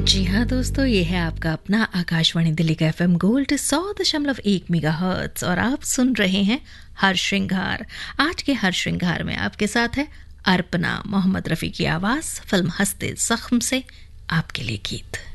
जी हाँ दोस्तों, ये है आपका अपना आकाशवाणी दिल्ली का एफएम गोल्ड 100.1 मेगाहर्ट्ज और आप सुन रहे हैं हर श्रृंगार। आज के हर श्रृंगार में आपके साथ है अर्पणा। मोहम्मद रफ़ी की आवाज़, फिल्म हस्ते जख्म से आपके लिए गीत।